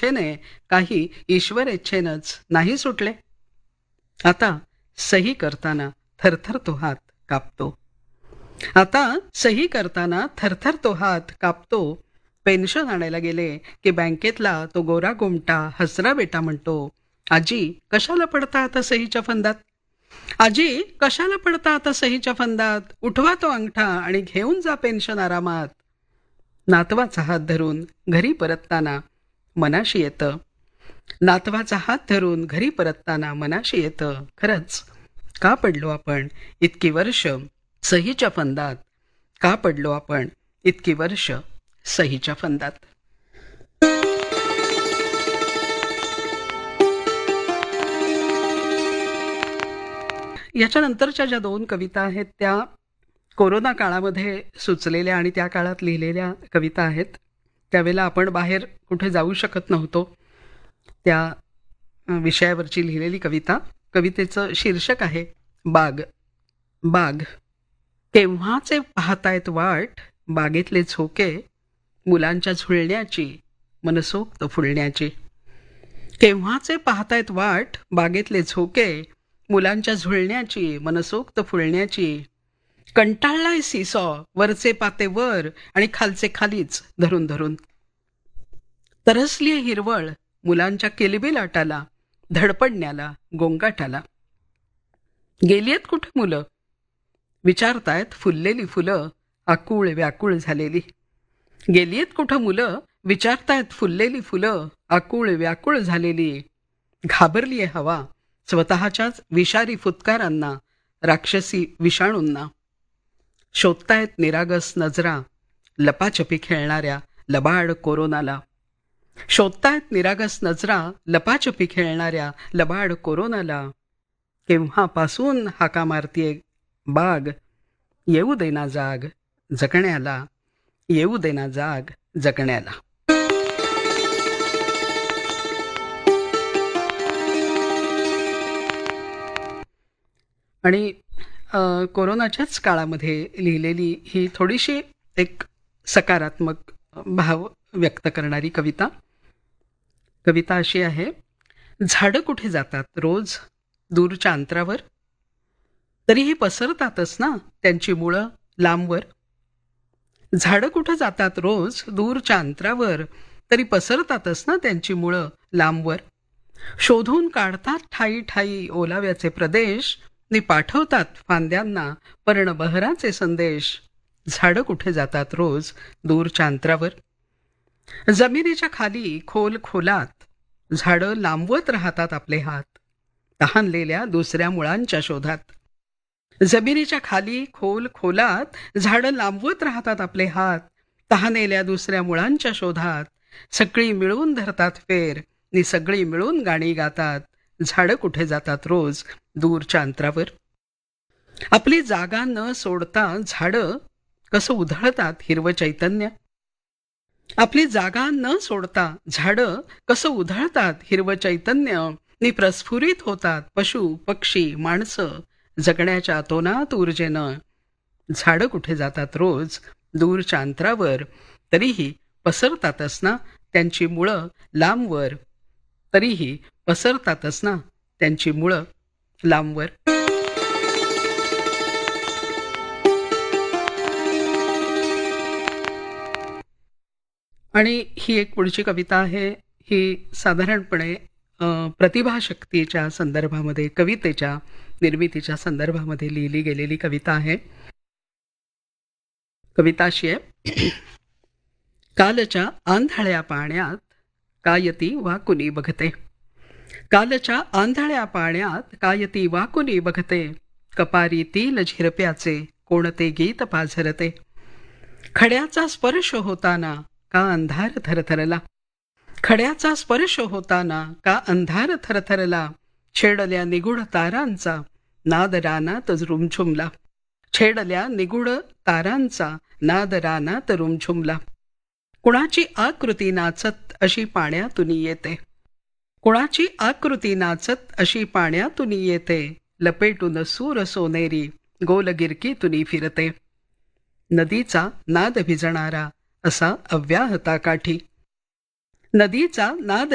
इच्छेने काही ईश्वरेच्छेनंच नाही सुटले. आता सही करताना थरथर तो हात कापतो. आता सही करताना थरथर तो हात कापतो. पेन्शन आणायला गेले की बँकेतला तो गोरा गोमटा हसरा बेटा म्हणतो, आजी कशाला पडता आता सहीच्या फंदात? आजी कशाला पडता आता सहीच्या फंदात? उठवा तो अंगठा आणि घेऊन जा पेन्शन आरामात. नातवाचा हात धरून घरी परतताना मनाशी येतं. नातवाचा हात धरून घरी परतताना मनाशी येतं, खरंच का पडलो आपण इतकी वर्ष सहीच्या फंदात? का पडलो आपण इतकी वर्ष सहीच्या फंदात? याच्यानंतरच्या ज्या 2 कविता आहेत त्या कोरोना काळामध्ये सुचलेल्या आणि त्या काळात लिहिलेल्या कविता आहेत. त्यावेळेला आपण बाहेर कुठे जाऊ शकत नव्हतो. त्या विषयावरची लिहिलेली कविता. कवितेचं शीर्षक आहे बाग. बाग. केव्हाचे पाहतायत वाट बागेतले झोके, मुलांच्या झुळण्याची मनसोक्त फुलण्याची. केव्हाचे पाहतायत वाट बागेतले झोके, मुलांच्या झुळण्याची मनसोक्त फुलण्याची. कंटाळलाय सीसॉ वरचे पाते वर आणि खालचे खालीच धरून धरून. तरसलीय हिरवळ मुलांच्या किलबिलाटाला, धडपडण्याला, गोंगाटाला. गेलीयत कुठे मुलं विचारतायत फुललेली फुलं आकुळ व्याकुळ झालेली. गेलीयत कुठं मुलं विचारतायत फुललेली फुलं आकुळ व्याकुळ झालेली. घाबरलीय हवा स्वतःच्याच विषारी फुतकारांना, राक्षसी विषाणूंना. शोधतायत निरागस नजरा लपाछपी खेळणाऱ्या लबाड कोरोनाला. शोधतायत निरागस नजरा लपाछपी खेळणाऱ्या लबाड कोरोनाला. केव्हापासून हाका मारतीये बाग, येऊ देना जाग जगण्याला, येऊ देना जाग जगण्याला. आणि कोरोनाच्याच काळामध्ये लिहिलेली ही थोडीशी एक सकारात्मक भाव व्यक्त करणारी कविता. कविता अशी आहे. झाडं कुठे जातात रोज दूरच्या अंतरावर, तरीही पसरतातच ना त्यांची मुळं लांबवर. झाडं कुठं जातात रोज दूरच्या अंतरावर, तरी पसरतातच ना त्यांची मुळं लांबवर. शोधून काढतात ठाई ठाई ओलाव्याचे प्रदेश, नि पाठवतात फांद्यांना पर्णबहराचे संदेश. झाडं कुठे जातात रोज दूरच्या अंतरावर. जमिनीच्या खाली खोल खोलात झाडं लांबवत राहतात आपले हात, तहानलेल्या दुसऱ्या मुळांच्या शोधात. जमिनीच्या खाली खोल खोलात झाडं लांबवत राहतात आपले हात, तहानेल्या दुसऱ्या मुळांच्या शोधात. सगळी मिळून धरतात फेर नि सगळी मिळून गाणी गातात. झाडं कुठे जातात रोज दूरच्या अंतरावर. आपली जागा न सोडता झाडं कसं उधळतात हिरवं चैतन्य. आपली जागा न सोडता झाडं कसं उधळतात हिरवं चैतन्य. नि प्रस्फुरित होतात पशु पक्षी माणसं जगण्याच्या तोनात ऊर्जेनं. झाडं कुठे जातात रोज दूरच्या अंतरावर, तरीही पसरतातच ना त्यांची मुळं लांबवर. तरीही पसरतातच ना त्यांची मुळं लांबवर. आणि ही एक पुढची कविता आहे. ही साधारणपणे प्रतिभाशक्तीच्या संदर्भामध्ये, कवितेच्या निर्मितीच्या संदर्भामध्ये लिहिली गेलेली कविता आहे. कविता अशी आहे. कालच्या आंधळ्या पाण्यात कायती वाकुनी बघते. कालच्या आंधळ्या पाण्यात कायती वाकुनी बघते. कपारीतील झिरप्याचे कोणते गीत पाझरते. खड्याचा स्पर्श होताना का अंधार थरथरला. खड्याचा स्पर्श होताना का अंधार थरथरला. छेडल्या निगूढ तारांचा नाद रानात रुमझुमला. छेडल्या निगूढ तारांचा नाद रानात रुमझुमला. कुणाची आकृती नाचत अशी पाण्यातून येते. कुणाची आकृती नाचत अशी पाण्यातून येते. लपेटून सूर सोनेरी गोल गिरकीतून फिरते. नदीचा नाद भिजणारा असा अव्याहता काठी. नदीचा नाद